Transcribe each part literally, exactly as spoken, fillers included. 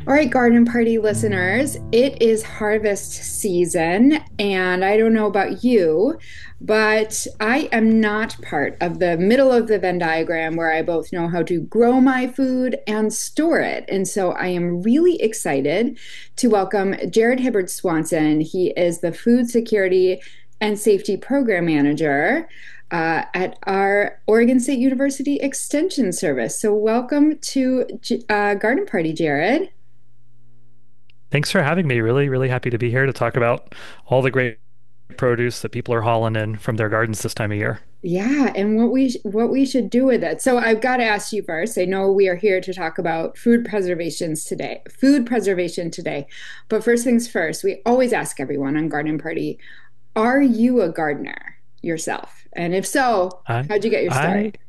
All right, Garden Party listeners, it is harvest season, and I don't know about you, but I am not part of the middle of the Venn diagram where I both know how to grow my food and store it. And so I am really excited to welcome Jared Hibbard Swanson. He is the Food Security and Safety Program Manager uh, at our Oregon State University Extension Service. So, welcome to uh, Garden Party, Jared. Thanks for having me. Really, really happy to be here to talk about all the great produce that people are hauling in from their gardens this time of year. Yeah, and what we what we should do with it. So I've got to ask you first. I know we are here to talk about food preservations today, food preservation today. But first things first, we always ask everyone on Garden Party, are you a gardener yourself? And if so, I, how'd you get your start? I,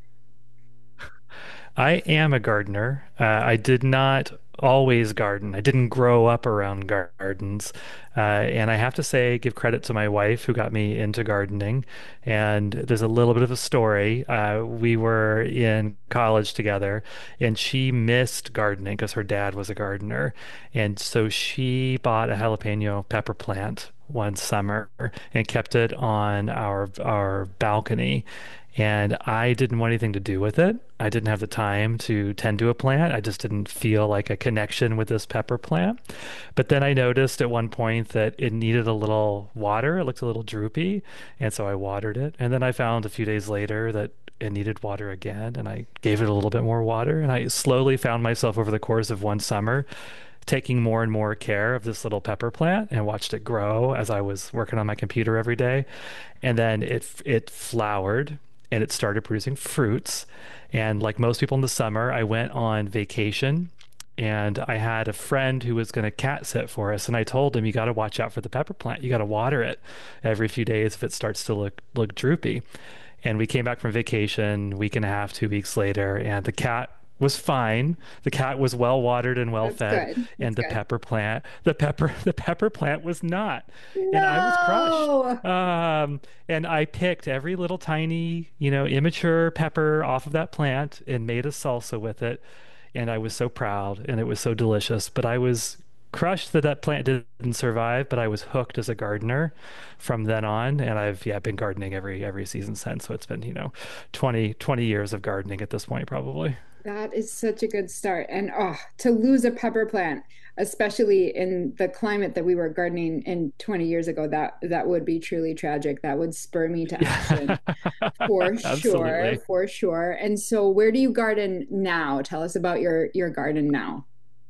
I am a gardener. Uh, I did not always garden. I didn't grow up around gardens. Uh, and I have to say, give credit to my wife who got me into gardening. And there's a little bit of a story. Uh, we were in college together, and she missed gardening because her dad was a gardener. And so she bought a jalapeno pepper plant one summer and kept it on our our balcony. And I didn't want anything to do with it. I didn't have the time to tend to a plant. I just didn't feel like a connection with this pepper plant. But then I noticed at one point that it needed a little water. It looked a little droopy. And so I watered it. And then I found a few days later that it needed water again. And I gave it a little bit more water. And I slowly found myself over the course of one summer taking more and more care of this little pepper plant and watched it grow as I was working on my computer every day. And then it it flowered and it started producing fruits. And like most people in the summer, I went on vacation and I had a friend who was going to cat sit for us. And I told him, you got to watch out for the pepper plant. You got to water it every few days if it starts to look look droopy. And we came back from vacation, week and a half, two weeks later, and the cat was fine. The cat was well watered and well That's fed, good. That's and the good. pepper plant, the pepper, the pepper plant was not. And I was crushed. No. Um, and I picked every little tiny, you know, immature pepper off of that plant and made a salsa with it. And I was so proud, and it was so delicious. But I was crushed that that plant didn't survive, but I was hooked as a gardener from then on. And I've, yeah, been gardening every every season since. So it's been, you know, twenty twenty years of gardening at this point, probably. That is such a good start. And oh, to lose a pepper plant, especially in the climate that we were gardening in twenty years ago, that that would be truly tragic. That would spur me to action Yeah, for sure, absolutely. for sure. And so where do you garden now? Tell us about your your garden now.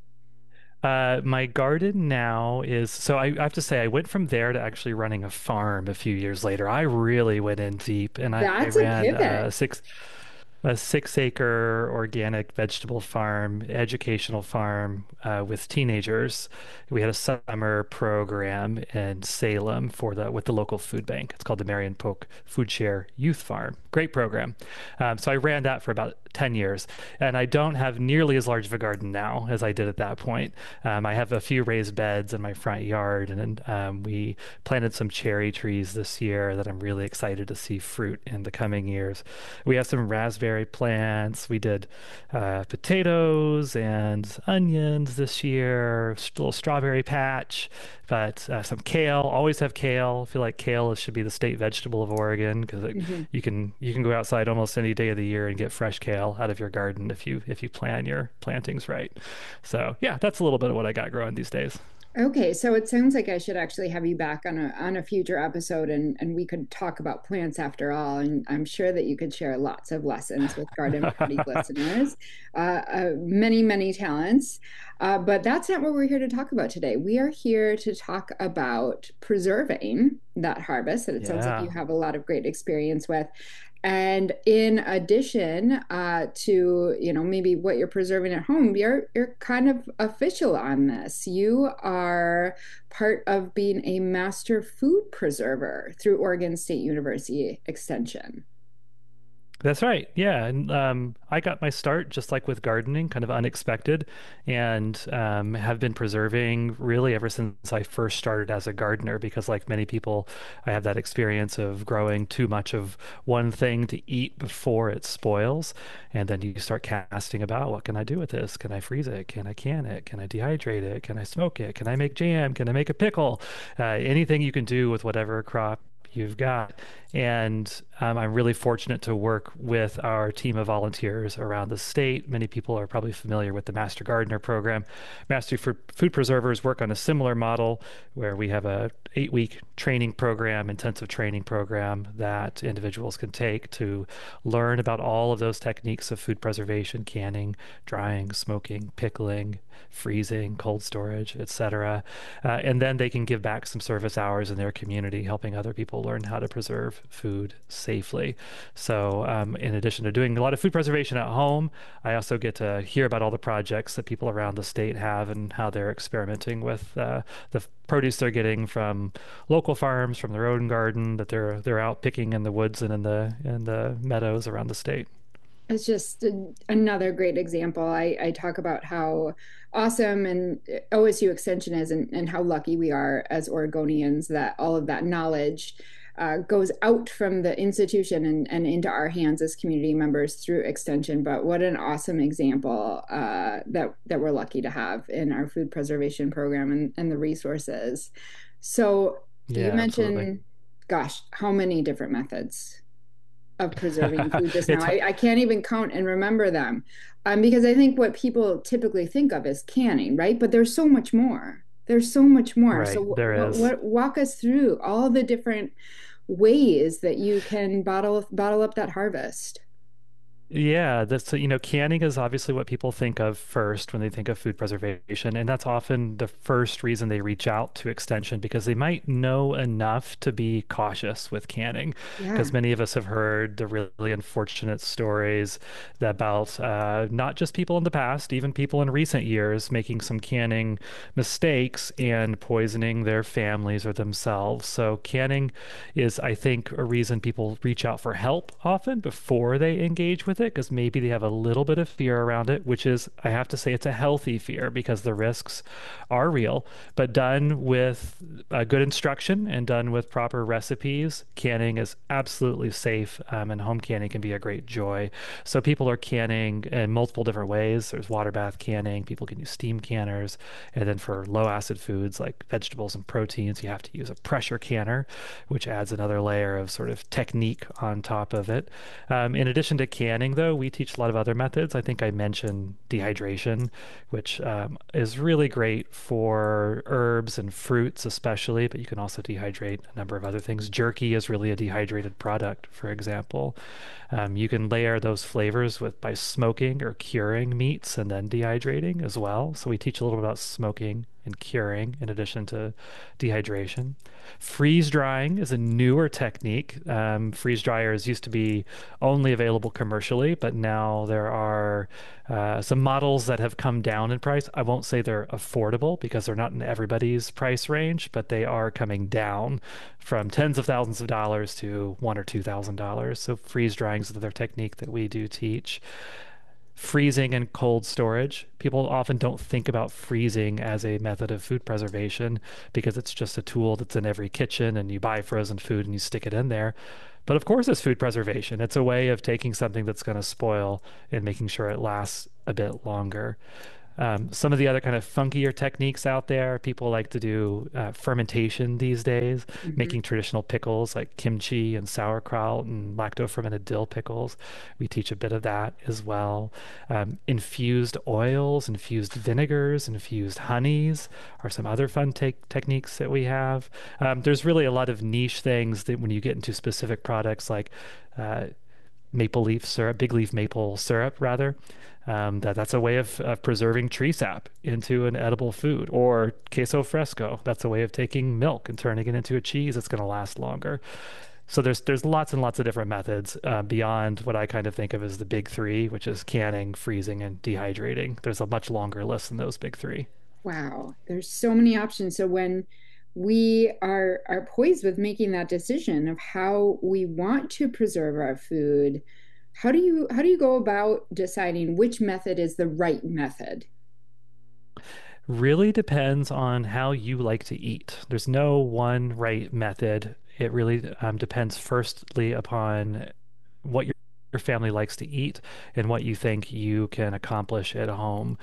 Uh, my garden now is so I, I have to say I went from there to actually running a farm a few years later. I really went in deep, and I, I That's a ran pivot. uh, six a six acre organic vegetable farm, educational farm uh, with teenagers. We had a summer program in Salem for the with the local food bank. It's called the Marion Polk Food Share Youth Farm. Great program. Um, so I ran that for about ten years, and I don't have nearly as large of a garden now as I did at that point. Um, I have a few raised beds in my front yard, and um, we planted some cherry trees this year that I'm really excited to see fruit in the coming years. We have some raspberry plants. We did uh, potatoes and onions this year, a little strawberry patch, but uh, some kale. Always have kale. I feel like kale should be the state vegetable of Oregon because Mhm. you can you can go outside almost any day of the year and get fresh kale out of your garden if you if you plan your plantings right. So yeah, that's a little bit of what I got growing these days. Okay, so it sounds like I should actually have you back on a on a future episode and and we could talk about plants after all. And I'm sure that you could share lots of lessons with Garden Party listeners, uh, uh, many, many talents. Uh, but that's not what we're here to talk about today. We are here to talk about preserving that harvest that it sounds like you Yeah. have a lot of great experience with. And in addition uh, to, you know, maybe what you're preserving at home, you're you're kind of official on this. You are part of being a master food preserver through Oregon State University Extension. That's right. Yeah. And um, I got my start just like with gardening, kind of unexpected, and um, have been preserving really ever since I first started as a gardener. Because, like many people, I have that experience of growing too much of one thing to eat before it spoils. And then you start casting about, what can I do with this? Can I freeze it? Can I can it? Can I dehydrate it? Can I smoke it? Can I make jam? Can I make a pickle? Uh, anything you can do with whatever crop you've got. And um, I'm really fortunate to work with our team of volunteers around the state. Many people are probably familiar with the Master Gardener program. Master for Food Preservers work on a similar model where we have a eight week training program, intensive training program that individuals can take to learn about all of those techniques of food preservation, canning, drying, smoking, pickling, freezing, cold storage, et cetera. Uh, and then they can give back some service hours in their community, helping other people learn how to preserve food safely. So, um, in addition to doing a lot of food preservation at home, I also get to hear about all the projects that people around the state have and how they're experimenting with uh, the produce they're getting from local farms, from their own garden that they're they're out picking in the woods and in the in the meadows around the state. It's just a, another great example. I, I talk about how awesome and O S U Extension is, and, and how lucky we are as Oregonians that all of that knowledge uh, goes out from the institution and, and into our hands as community members through Extension. But what an awesome example uh, that that we're lucky to have in our food preservation program, and, and the resources. So you Yeah, absolutely. mentioned, gosh, how many different methods of preserving food just now. It's I, I can't even count and remember them, um, because I think what people typically think of is canning, right? But there's so much more. There's so much more. So, right. There what, is. what walk us through all the different ways that you can bottle bottle up that harvest? Yeah, that's you know, canning is obviously what people think of first when they think of food preservation, and that's often the first reason they reach out to Extension because they might know enough to be cautious with canning. Yeah, Because many of us have heard the really unfortunate stories about uh, not just people in the past, even people in recent years making some canning mistakes and poisoning their families or themselves. So canning is, I think, a reason people reach out for help often before they engage with it because maybe they have a little bit of fear around it, which is, I have to say, it's a healthy fear because the risks are real. But done with uh, good instruction and done with proper recipes, canning is absolutely safe, um, and home canning can be a great joy. So people are canning in multiple different ways. There's water bath canning, people can use steam canners, and then for low acid foods like vegetables and proteins, you have to use a pressure canner, which adds another layer of sort of technique on top of it. Um, in addition to canning, though, we teach a lot of other methods. I think I mentioned dehydration, which um, is really great for herbs and fruits, especially, but you can also dehydrate a number of other things. Jerky is really a dehydrated product, for example. Um, you can layer those flavors with by smoking or curing meats and then dehydrating as well. So we teach a little bit about smoking and curing in addition to dehydration. Freeze drying is a newer technique. Um, freeze dryers used to be only available commercially, but now there are uh, some models that have come down in price. I won't say they're affordable because they're not in everybody's price range, but they are coming down from tens of thousands of dollars to one or two thousand dollars. So freeze drying is another technique that we do teach. Freezing and cold storage. People often don't think about freezing as a method of food preservation because it's just a tool that's in every kitchen and you buy frozen food and you stick it in there. But of course, it's food preservation. It's a way of taking something that's going to spoil and making sure it lasts a bit longer. Um, some of the other kind of funkier techniques out there, people like to do uh, fermentation these days, hmm making traditional pickles like kimchi and sauerkraut and lacto-fermented dill pickles. We teach a bit of that as well. Um, infused oils, infused vinegars, infused honeys are some other fun te techniques that we have. Um, there's really a lot of niche things that when you get into specific products like uh, maple leaf syrup, big leaf maple syrup, rather. Um, that that's a way of, of preserving tree sap into an edible food, or queso fresco. That's a way of taking milk and turning it into a cheese that's going to last longer. So there's there's lots and lots of different methods uh, beyond what I kind of think of as the big three, which is canning, freezing, and dehydrating. There's a much longer list than those big three. Wow, there's so many options. So when we are are poised with making that decision of how we want to preserve our food, How do you how do you go about deciding which method is the right method? Really depends on how you like to eat. There's no one right method. It really um, depends firstly upon what your your family likes to eat and what you think you can accomplish at home.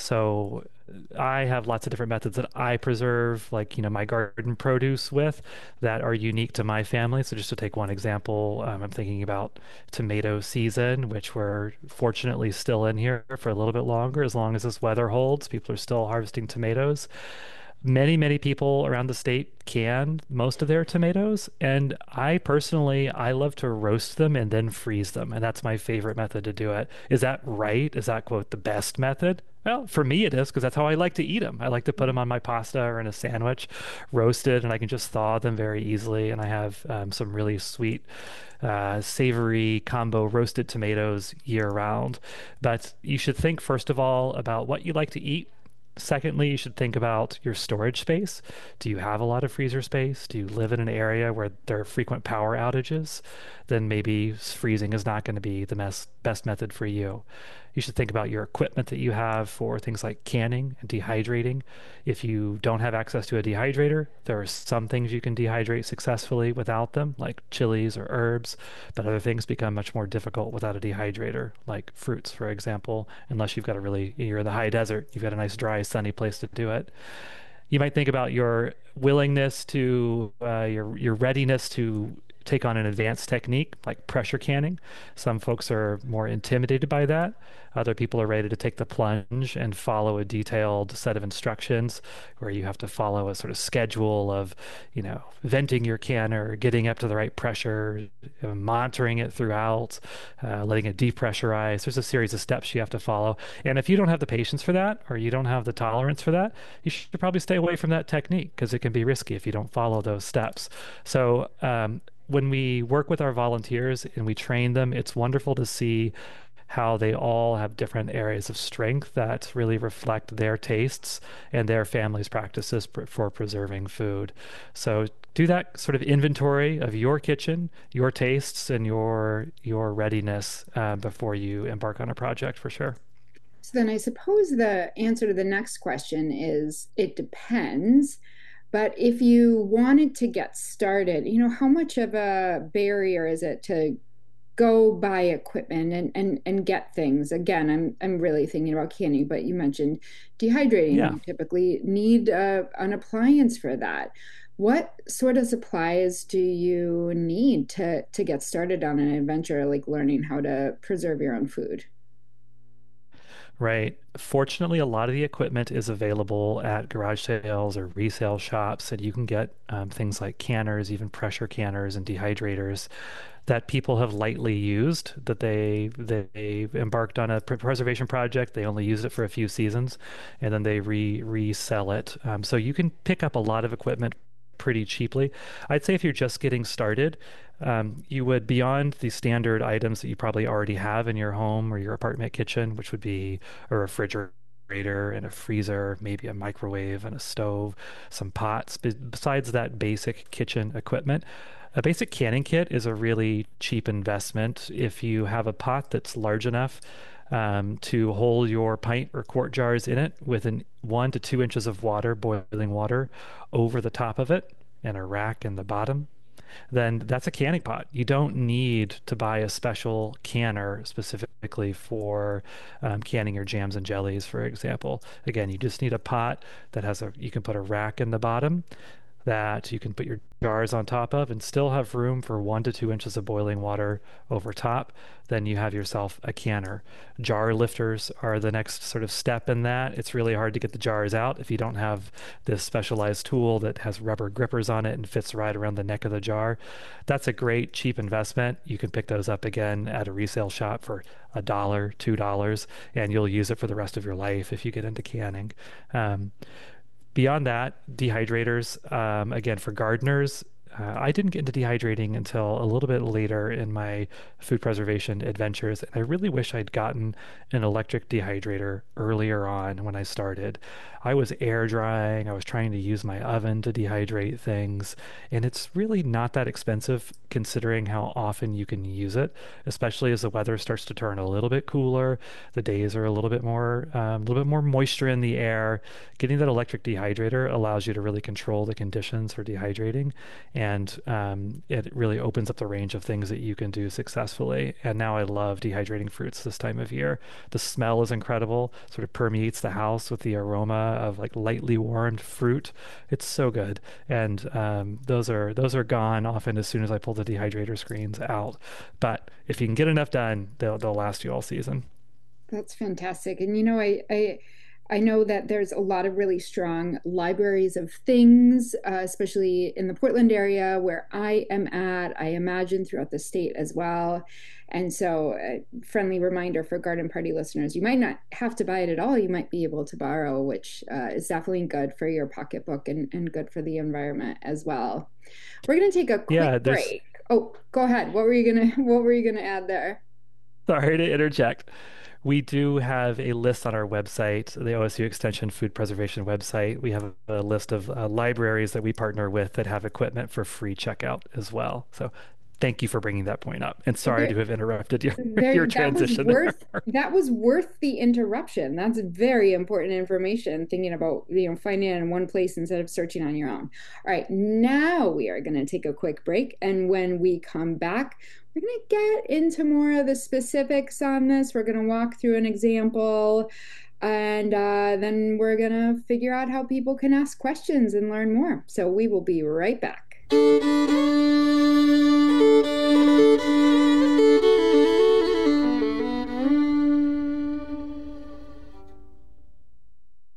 So I have lots of different methods that I preserve, like, you know, my garden produce with that are unique to my family. So just to take one example, um, I'm thinking about tomato season, which we're fortunately still in here for a little bit longer. As long as this weather holds, people are still harvesting tomatoes. Many, many people around the state can most of their tomatoes, and I personally, I love to roast them and then freeze them, and that's my favorite method to do it. Is that right? Is that, quote, the best method? Well, for me it is because that's how I like to eat them. I like to put them on my pasta or in a sandwich, roasted, and I can just thaw them very easily. And I have um, some really sweet, uh, savory combo roasted tomatoes year round. But you should think first of all about what you like to eat. Secondly, you should think about your storage space. Do you have a lot of freezer space? Do you live in an area where there are frequent power outages? Then maybe freezing is not going to be the best best method for you. You should think about your equipment that you have for things like canning and dehydrating. If you don't have access to a dehydrator, there are some things you can dehydrate successfully without them, like chilies or herbs, but other things become much more difficult without a dehydrator, like fruits, for example, unless you've got a really, you're in the high desert, you've got a nice, dry, sunny place to do it. You might think about your willingness to, uh, your your readiness to take on an advanced technique like pressure canning. Some folks are more intimidated by that. Other people are ready to take the plunge and follow a detailed set of instructions where you have to follow a sort of schedule of, you know, venting your canner, getting up to the right pressure, uh, monitoring it throughout, uh, letting it depressurize. There's a series of steps you have to follow. And if you don't have the patience for that, or you don't have the tolerance for that, you should probably stay away from that technique because it can be risky if you don't follow those steps. So, um, when we work with our volunteers and we train them, it's wonderful to see how they all have different areas of strength that really reflect their tastes and their family's practices pr- for preserving food. So do that sort of inventory of your kitchen, your tastes, and your your readiness uh, before you embark on a project for sure. So then I suppose the answer to the next question is it depends. But if you wanted to get started, you know, how much of a barrier is it to go buy equipment and and and get things? Again, I'm I'm really thinking about canning, but you mentioned dehydrating. Yeah. You typically need uh, an appliance for that. What sort of supplies do you need to to get started on an adventure like learning how to preserve your own food? Right. Fortunately, a lot of the equipment is available at garage sales or resale shops, and you can get um, things like canners, even pressure canners and dehydrators that people have lightly used, that they they embarked on a pr- preservation project. They only used it for a few seasons, and then they re resell it. Um, so you can pick up a lot of equipment pretty cheaply. I'd say if you're just getting started, um, you would, beyond the standard items that you probably already have in your home or your apartment kitchen, which would be a refrigerator and a freezer, maybe a microwave and a stove, some pots. Be- besides that basic kitchen equipment, a basic canning kit is a really cheap investment. If you have a pot that's large enough um, to hold your pint or quart jars in it with an one to two inches of water, boiling water, over the top of it and a rack in the bottom, then that's a canning pot. You don't need to buy a special canner specifically for um, canning your jams and jellies, for example. Again, you just need a pot that has a, you can put a rack in the bottom that you can put your jars on top of and still have room for one to two inches of boiling water over top. Then you have yourself a canner. Jar lifters are the next sort of step in that. It's really hard to get the jars out if you don't have this specialized tool that has rubber grippers on it and fits right around the neck of the jar. That's a great cheap investment. You can pick those up again at a resale shop for a dollar, two dollars, and you'll use it for the rest of your life if you get into canning. Um, Beyond that, dehydrators, um, again, for gardeners, uh, I didn't get into dehydrating until a little bit later in my food preservation adventures. And I really wish I'd gotten an electric dehydrator earlier on when I started. I was air drying, I was trying to use my oven to dehydrate things, and it's really not that expensive considering how often you can use it, especially as the weather starts to turn a little bit cooler. The days are a little bit more, um, a little bit more moisture in the air. Getting that electric dehydrator allows you to really control the conditions for dehydrating, and um, it really opens up the range of things that you can do successfully. And now I love dehydrating fruits this time of year. The smell is incredible, sort of permeates the house with the aroma of like lightly warmed fruit. It's so good. And um, those are those are gone often as soon as I pull the dehydrator screens out. But if you can get enough done, they'll they'll last you all season. That's fantastic. And you know, I I I know that there's a lot of really strong libraries of things, uh, especially in the Portland area where I am at. I imagine throughout the state as well. And so, a friendly reminder for garden party listeners, you might not have to buy it at all. You might be able to borrow, which uh, is definitely good for your pocketbook and, and good for the environment as well. We're going to take a quick Yeah, there's break. Oh, go ahead. What were you gonna what were you gonna add there? sorry to interject. We do have a list on our website, the O S U Extension Food Preservation website. We have a list of uh, libraries that we partner with that have equipment for free checkout as well. So thank you for bringing that point up. And sorry There, to have interrupted your There, your that was transition there. worth that was worth the interruption. That's very important information, thinking about, you know, finding it in one place instead of searching on your own. All right, now we are going to take a quick break, and when we come back, we're going to get into more of the specifics on this. We're going to walk through an example, and uh, then we're going to figure out how people can ask questions and learn more. So we will be right back.